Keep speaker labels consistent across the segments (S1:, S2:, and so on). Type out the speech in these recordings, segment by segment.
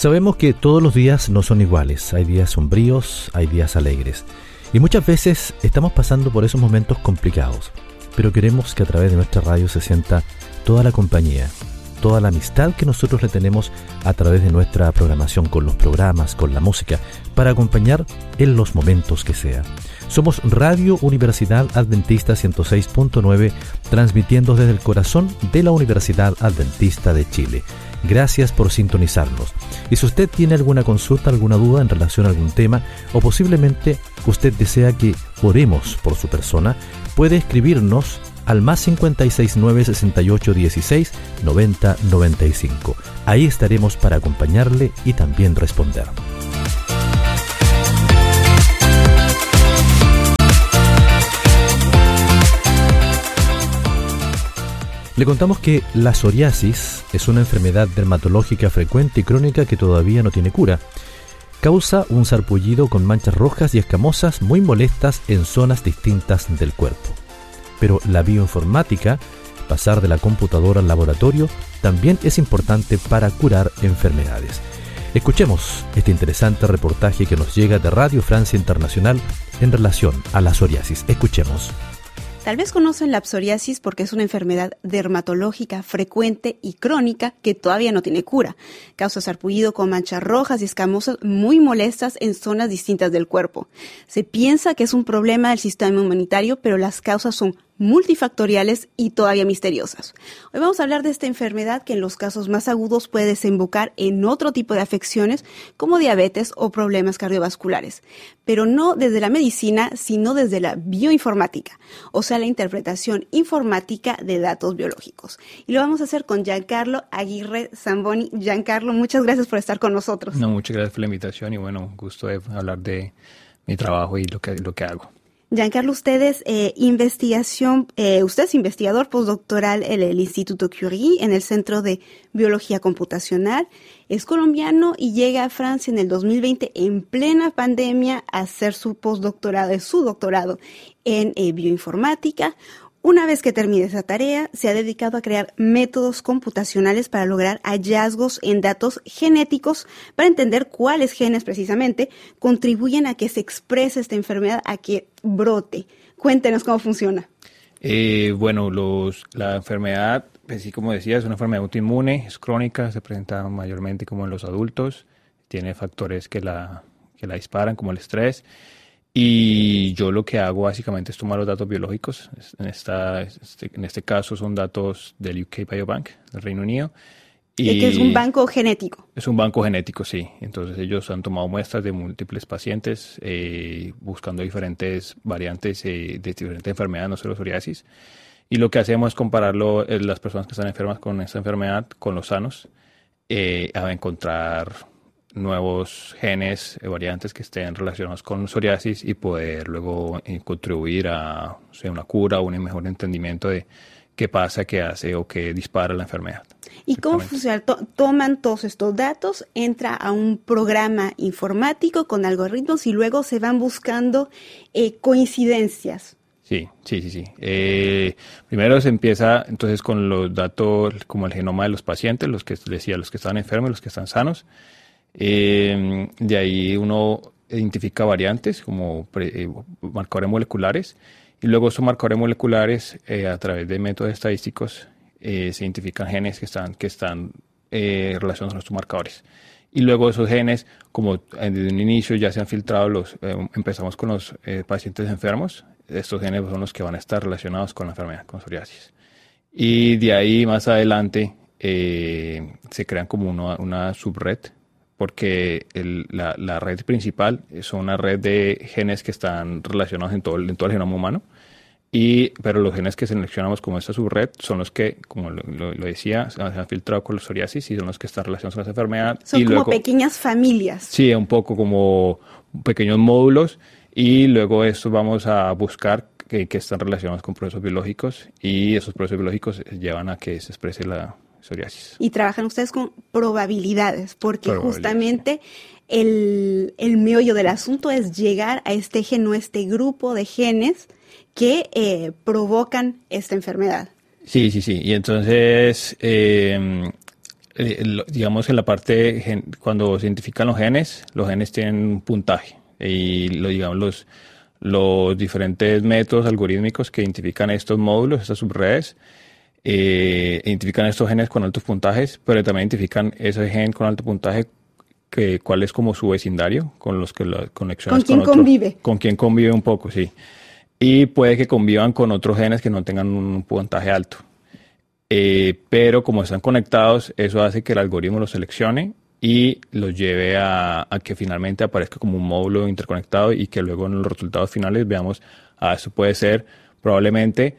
S1: Sabemos que todos los días no son iguales, hay días sombríos, hay días alegres, y muchas veces estamos pasando por esos momentos complicados, pero queremos que a través de nuestra radio se sienta toda la compañía, toda la amistad que nosotros le tenemos a través de nuestra programación con los programas, con la música, para acompañar en los momentos que sea. Somos Radio Universidad Adventista 106.9, transmitiendo desde el corazón de la Universidad Adventista de Chile. Gracias por sintonizarnos. Y si usted tiene alguna consulta, alguna duda en relación a algún tema, o posiblemente usted desea que oremos por su persona, puede escribirnos al más 569 68 16 90 95. Ahí estaremos para acompañarle y también responder. Le contamos que la psoriasis es una enfermedad dermatológica frecuente y crónica que todavía no tiene cura. Causa un sarpullido con manchas rojas y escamosas muy molestas en zonas distintas del cuerpo. Pero la bioinformática, pasar de la computadora al laboratorio, también es importante para curar enfermedades. Escuchemos este interesante reportaje que nos llega de Radio Francia Internacional en relación a la psoriasis. Escuchemos.
S2: Tal vez conocen la psoriasis porque es una enfermedad dermatológica frecuente y crónica que todavía no tiene cura. Causa sarpullido con manchas rojas y escamosas muy molestas en zonas distintas del cuerpo. Se piensa que es un problema del sistema inmunitario, pero las causas son multifactoriales y todavía misteriosas. Hoy vamos a hablar de esta enfermedad que en los casos más agudos puede desembocar en otro tipo de afecciones como diabetes o problemas cardiovasculares, pero no desde la medicina, sino desde la bioinformática, o sea, la interpretación informática de datos biológicos. Y lo vamos a hacer con Giancarlo Aguirre Zamboni. Giancarlo, muchas gracias por estar con nosotros.
S3: No, muchas gracias por la invitación y bueno, un gusto de hablar de mi trabajo y lo que hago.
S2: Giancarlo, usted es investigador postdoctoral en el Instituto Curie, en el Centro de Biología Computacional. Es colombiano y llega a Francia en el 2020 en plena pandemia a hacer su doctorado en bioinformática. Una vez que termine esa tarea, se ha dedicado a crear métodos computacionales para lograr hallazgos en datos genéticos para entender cuáles genes precisamente contribuyen a que se exprese esta enfermedad, a que brote. Cuéntenos cómo funciona.
S3: La enfermedad, pues sí, como decía, es una enfermedad autoinmune, es crónica, se presenta mayormente como en los adultos, tiene factores que la disparan como el estrés. Y yo lo que hago básicamente es tomar los datos biológicos. En este caso son datos del UK Biobank, del Reino Unido.
S2: Y que es un banco genético.
S3: Es un banco genético, sí. Entonces ellos han tomado muestras de múltiples pacientes buscando diferentes variantes de diferentes enfermedades, no solo psoriasis. Y lo que hacemos es compararlo, las personas que están enfermas con esta enfermedad, con los sanos, a encontrar nuevos genes, variantes que estén relacionados con psoriasis y poder luego contribuir a una cura o un mejor entendimiento de qué pasa, qué hace o qué dispara la enfermedad.
S2: ¿Y cómo funciona? Toman todos estos datos, entra a un programa informático con algoritmos y luego se van buscando coincidencias.
S3: Sí. Primero se empieza entonces con los datos como el genoma de los pacientes, los que están enfermos, los que están sanos. De ahí uno identifica variantes como marcadores moleculares y luego esos marcadores moleculares a través de métodos estadísticos se identifican genes que están relacionados con estos marcadores y luego esos genes, como desde un inicio ya se han filtrado empezamos con los pacientes enfermos. Estos genes son los que van a estar relacionados con la enfermedad, con psoriasis, y de ahí más adelante se crean como una subred, porque la red principal es una red de genes que están relacionados en todo el genoma humano, pero los genes que seleccionamos como esta subred son los que, como lo decía, se han filtrado con la psoriasis y son los que están relacionados con esa enfermedad.
S2: Son
S3: y
S2: como
S3: luego,
S2: pequeñas familias.
S3: Sí, un poco como pequeños módulos, y luego esto vamos a buscar que están relacionados con procesos biológicos, y esos procesos biológicos llevan a que se exprese la psoriasis.
S2: Y trabajan ustedes con probabilidades, porque justamente el meollo del asunto es llegar a este gen o este grupo de genes que provocan esta enfermedad.
S3: Sí. Y entonces digamos en la parte, cuando se identifican los genes tienen un puntaje y digamos los diferentes métodos algorítmicos que identifican estos módulos, estas subredes, identifican estos genes con altos puntajes, pero también identifican ese gen con alto puntaje, cuál es como su vecindario, con los que la conexión
S2: con quien convive.
S3: Con quien convive un poco, sí. Y puede que convivan con otros genes que no tengan un puntaje alto. Pero como están conectados, eso hace que el algoritmo los seleccione y los lleve a que finalmente aparezca como un módulo interconectado y que luego en los resultados finales veamos, esto puede ser probablemente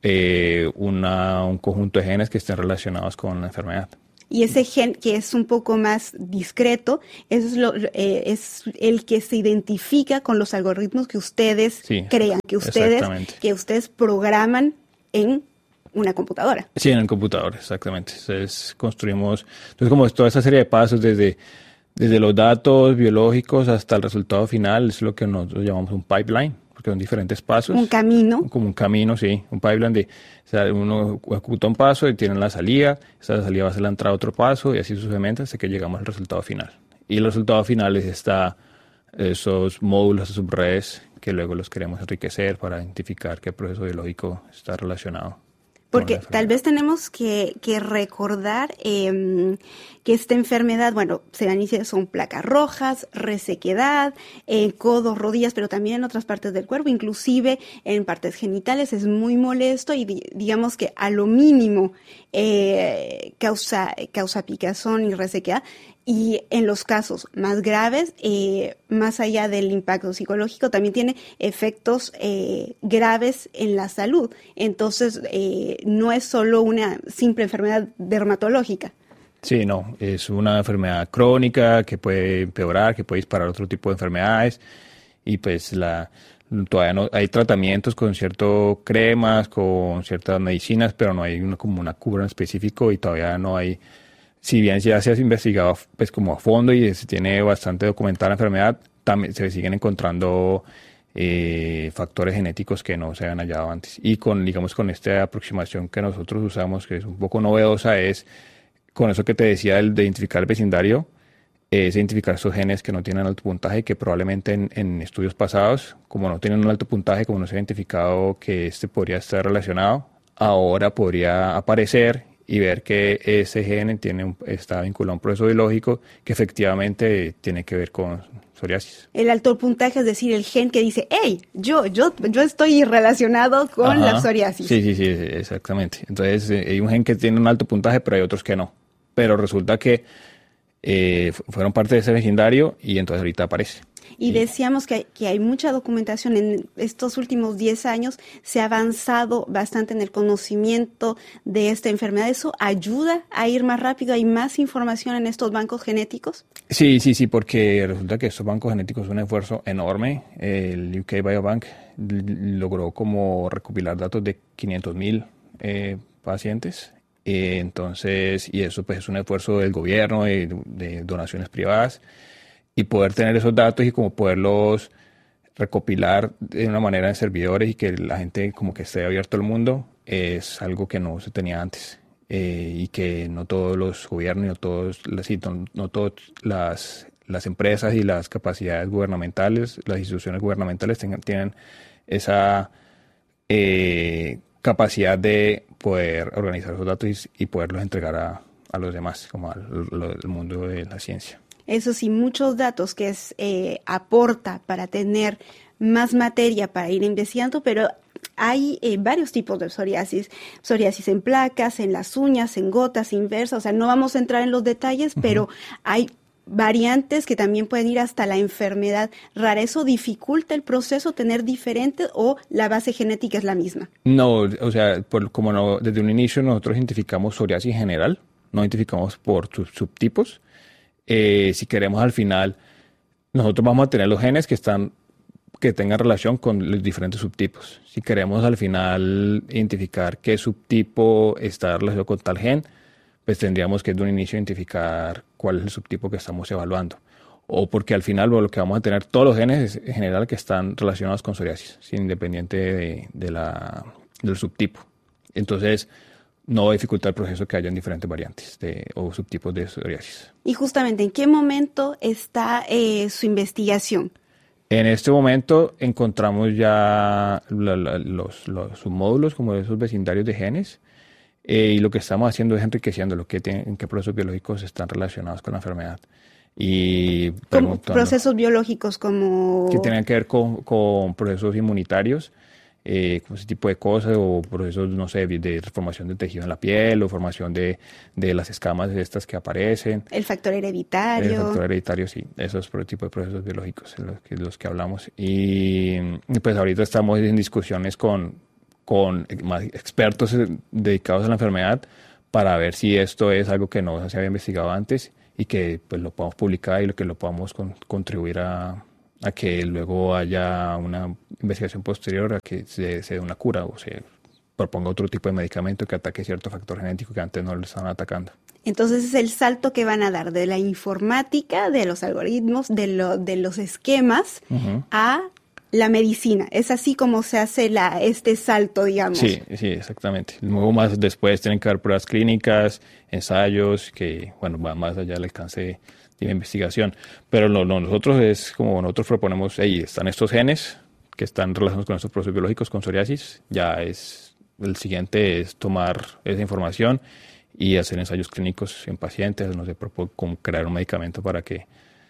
S3: un conjunto de genes que estén relacionados con la enfermedad.
S2: Y ese gen que es un poco más discreto, eso es el que se identifica con los algoritmos que ustedes crean, que ustedes programan en una computadora.
S3: Sí, en el computador, exactamente. Entonces como toda esa serie de pasos desde los datos biológicos hasta el resultado final, es lo que nosotros llamamos un pipeline, porque son diferentes pasos.
S2: Un camino.
S3: Como un camino, sí. Un pipeline uno ejecuta un paso y tiene la salida, esa salida va a ser la entrada a otro paso y así sucesivamente hasta que llegamos al resultado final. Y el resultado final esos módulos, esas subredes que luego los queremos enriquecer para identificar qué proceso biológico está relacionado.
S2: Porque tal vez tenemos que recordar que esta enfermedad, se inicia son placas rojas, resequedad, codos, rodillas, pero también en otras partes del cuerpo, inclusive en partes genitales, es muy molesto y digamos que a lo mínimo causa picazón y resequedad. Y en los casos más graves, más allá del impacto psicológico, también tiene efectos graves en la salud. Entonces, no es solo una simple enfermedad dermatológica.
S3: Sí, no, es una enfermedad crónica que puede empeorar, que puede disparar otro tipo de enfermedades. Y pues todavía no hay tratamientos con ciertas cremas, con ciertas medicinas, pero no hay como una cura en específico y todavía no hay. Si bien ya se ha investigado pues como a fondo y se tiene bastante documentada la enfermedad, también se siguen encontrando factores genéticos que no se habían hallado antes. Y con esta aproximación que nosotros usamos, que es un poco novedosa, es con eso que te decía de identificar el vecindario, es identificar esos genes que no tienen alto puntaje, que probablemente en estudios pasados, como no tienen un alto puntaje, como no se ha identificado que podría estar relacionado, ahora podría aparecer y ver que ese gen está vinculado a un proceso biológico que efectivamente tiene que ver con psoriasis.
S2: El alto puntaje, es decir, el gen que dice, hey, yo estoy relacionado con la psoriasis.
S3: Sí, exactamente. Entonces, hay un gen que tiene un alto puntaje, pero hay otros que no. Pero resulta que fueron parte de ese vecindario y entonces ahorita aparece.
S2: Y decíamos que hay mucha documentación. En estos últimos 10 años se ha avanzado bastante en el conocimiento de esta enfermedad. ¿Eso ayuda a ir más rápido? ¿Hay más información en estos bancos genéticos?
S3: Sí, porque resulta que estos bancos genéticos son un esfuerzo enorme. El UK Biobank logró como recopilar datos de 500,000 pacientes. Entonces, y eso pues es un esfuerzo del gobierno, de donaciones privadas. Y poder tener esos datos y como poderlos recopilar de una manera en servidores y que la gente como que esté abierto al mundo es algo que no se tenía antes. Y que no todos los gobiernos, no todas las empresas y las capacidades gubernamentales, las instituciones gubernamentales tienen esa capacidad de poder organizar esos datos y poderlos entregar a los demás, como al mundo de la ciencia.
S2: Eso sí, muchos datos que aporta para tener más materia para ir investigando, pero hay varios tipos de psoriasis. Psoriasis en placas, en las uñas, en gotas, inversas. O sea, no vamos a entrar en los detalles, pero hay variantes que también pueden ir hasta la enfermedad rara. ¿Eso dificulta el proceso, tener diferentes, o la base genética es la misma?
S3: No, o sea, desde un inicio nosotros identificamos psoriasis en general, no identificamos por subtipos. Si queremos al final, nosotros vamos a tener los genes que tengan relación con los diferentes subtipos. Si queremos al final identificar qué subtipo está relacionado con tal gen, pues tendríamos que desde un inicio identificar cuál es el subtipo que estamos evaluando. O porque al final lo que vamos a tener todos los genes en general que están relacionados con psoriasis, independiente del subtipo. Entonces, no dificulta el proceso que hayan diferentes variantes o subtipos de psoriasis.
S2: Y justamente, ¿en qué momento está su investigación?
S3: En este momento encontramos ya los submódulos como esos vecindarios de genes, y lo que estamos haciendo es enriqueciendo en qué procesos biológicos están relacionados con la enfermedad. Y
S2: como procesos biológicos como...
S3: que tengan que ver con procesos inmunitarios, como ese tipo de cosas, o procesos, no sé, de formación de tejido en la piel, o formación de las escamas estas que aparecen.
S2: El factor hereditario.
S3: El factor hereditario, sí, esos tipos de procesos biológicos de los que hablamos. Y pues ahorita estamos en discusiones con más expertos dedicados a la enfermedad para ver si esto es algo que no se había investigado antes y que pues lo podamos publicar y que lo podamos contribuir a que luego haya una investigación posterior a que se dé una cura o se proponga otro tipo de medicamento que ataque cierto factor genético que antes no lo estaban atacando.
S2: Entonces es el salto que van a dar de la informática, de los algoritmos, de los esquemas, uh-huh, a la medicina. Es así como se hace este salto, digamos.
S3: Sí, exactamente. Luego más después tienen que haber pruebas clínicas, ensayos, que bueno, va más allá del alcance de la investigación. Pero nosotros es como nosotros proponemos, están estos genes que están relacionados con estos procesos biológicos, con psoriasis. El siguiente es tomar esa información y hacer ensayos clínicos en pacientes, no sé, como crear un medicamento para que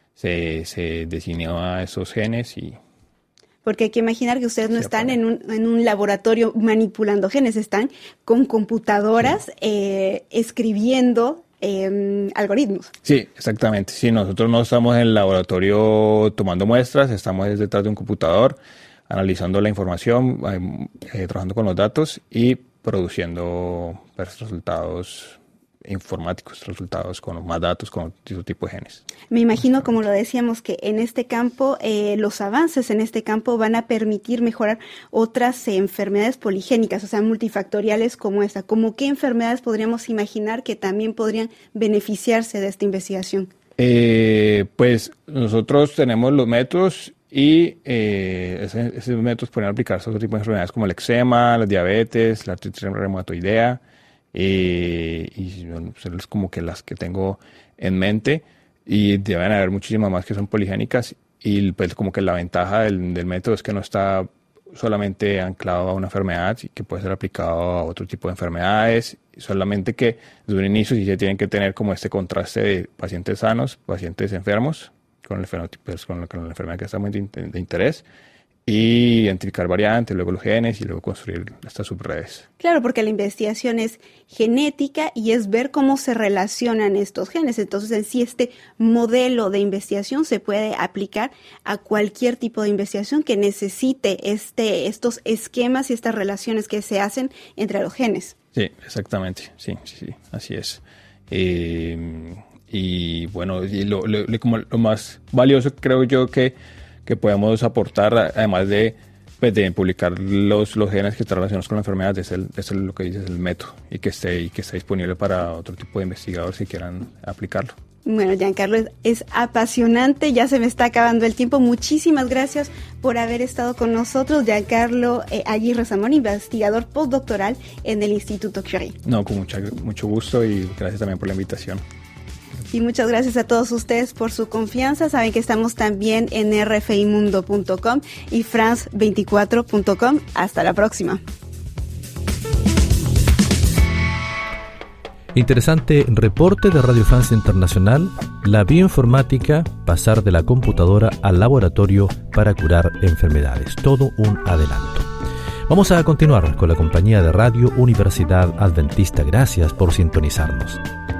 S3: se designe a esos genes y...
S2: Porque hay que imaginar que ustedes no están en un laboratorio manipulando genes, están con computadoras, sí, escribiendo algoritmos. Sí,
S3: exactamente. Sí, nosotros no estamos en el laboratorio tomando muestras, estamos detrás de un computador, analizando la información, trabajando con los datos y produciendo resultados informáticos, resultados con más datos, con otro tipo de genes.
S2: Me imagino, como lo decíamos, que en este campo, los avances en este campo van a permitir mejorar otras enfermedades poligénicas, o sea, multifactoriales como esta. ¿Cómo qué enfermedades podríamos imaginar que también podrían beneficiarse de esta investigación?
S3: Pues nosotros tenemos los métodos y esos métodos pueden aplicarse a otro tipo de enfermedades como el eczema, la diabetes, la artritis reumatoidea, y bueno, son como que las que tengo en mente, y deben haber muchísimas más que son poligénicas, y pues como que la ventaja del método es que no está solamente anclado a una enfermedad, y que puede ser aplicado a otro tipo de enfermedades, solamente que desde un inicio sí se tienen que tener como este contraste de pacientes sanos, pacientes enfermos, con el fenotipo, con la enfermedad que estamos de interés, y identificar variantes, luego los genes y luego construir estas subredes.
S2: Claro, porque la investigación es genética y es ver cómo se relacionan estos genes. Entonces, en sí, este modelo de investigación se puede aplicar a cualquier tipo de investigación que necesite estos esquemas y estas relaciones que se hacen entre los genes.
S3: Sí, exactamente. Sí, así es. Y bueno, como lo más valioso creo yo que podemos aportar, además de publicar los genes que están relacionados con la enfermedad, es lo que dice es el método, y que esté disponible para otro tipo de investigadores que quieran aplicarlo.
S2: Bueno, Giancarlo, es apasionante, ya se me está acabando el tiempo. Muchísimas gracias por haber estado con nosotros, Giancarlo Aguirre Zamora, investigador postdoctoral en el Instituto Curie.
S3: No, con mucho gusto, y gracias también por la invitación.
S2: Y muchas gracias a todos ustedes por su confianza. Saben que estamos también en rfimundo.com y france24.com. Hasta la próxima.
S1: Interesante reporte de Radio Francia Internacional. La bioinformática, pasar de la computadora al laboratorio para curar enfermedades. Todo un adelanto. Vamos a continuar con la compañía de Radio Universidad Adventista. Gracias por sintonizarnos.